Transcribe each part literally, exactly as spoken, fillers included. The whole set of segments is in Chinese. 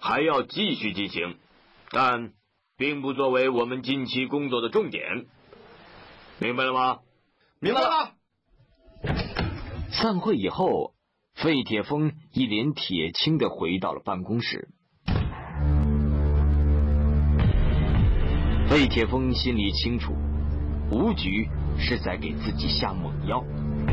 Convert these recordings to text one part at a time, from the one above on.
还要继续进行，但并不作为我们近期工作的重点，明白了吗？ 明白了。 散会以后，费铁峰一脸铁青地回到了办公室。费铁峰心里清楚，吴局是在给自己下猛药。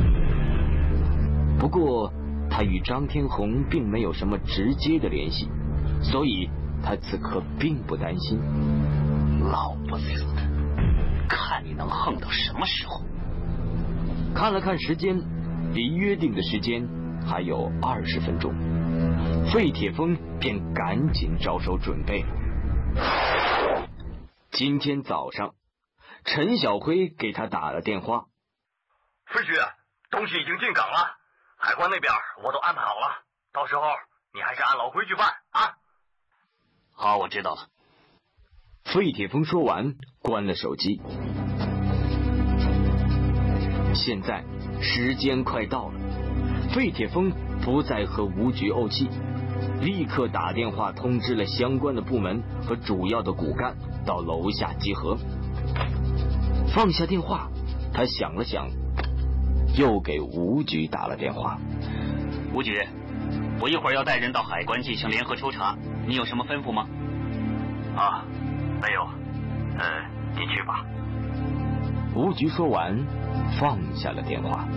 不过他与张天红并没有什么直接的联系，所以他此刻并不担心。 老不死的，看你能横到什么时候。 看了看时间，离约定的时间还有二十分钟，费铁峰便赶紧着手准备。今天早上，陈小辉给他打了电话。 飞局，东西已经进港了，海关那边我都安排好了，到时候你还是按老规矩办啊。 好，我知道了。 费铁峰说完，关了手机。现在时间快到了，费铁峰不再和吴局怄气，立刻打电话通知了相关的部门和主要的骨干到楼下集合。放下电话，他想了想，又给吴局打了电话。 吴局，我一会儿要带人到海关进行联合抽查，你有什么吩咐吗？ 啊，没有，呃，你去吧。 吴局说完，放下了电话。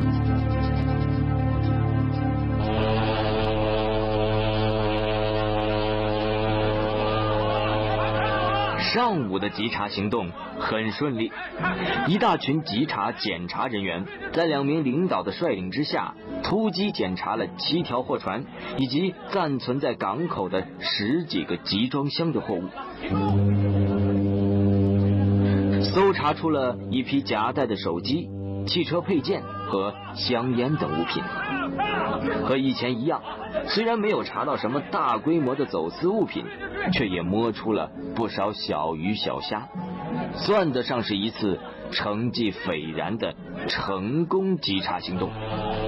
上午的稽查行动很顺利，一大群稽查检查人员在两名领导的率领之下，突击检查了七条货船以及暂存在港口的十几个集装箱的货物，搜查出了一批夹带的手机、汽车配件和香烟等物品。和以前一样，虽然没有查到什么大规模的走私物品，却也摸出了不少小鱼小虾，算得上是一次成绩斐然的成功稽查行动。